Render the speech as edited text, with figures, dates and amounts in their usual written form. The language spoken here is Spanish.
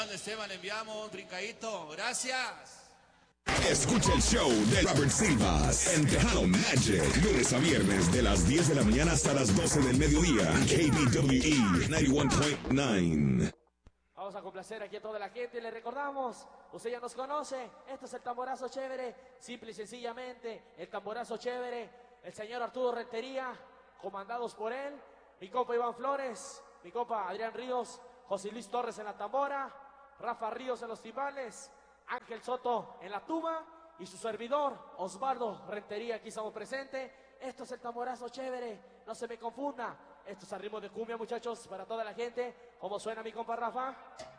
Grande Esteban, le enviamos un brincadito. Gracias. Escucha el show de Robert Silvas en Tejano Magic, lunes a viernes de las 10 de la mañana hasta las 12 del mediodía. KBWE 91.9. Vamos a complacer aquí a toda la gente. Le recordamos, usted ya nos conoce, esto es el tamborazo chévere, simple y sencillamente, el tamborazo chévere, el señor Arturo Rentería, comandados por él, mi compa Iván Flores, mi compa Adrián Ríos, José Luis Torres en la tambora, Rafa Ríos en los timbales, Ángel Soto en la tuba y su servidor, Osvaldo Rentería, aquí estamos presentes. Esto es el tamborazo chévere, no se me confunda. Esto es a ritmo de cumbia, muchachos, para toda la gente. ¿Cómo suena mi compa Rafa?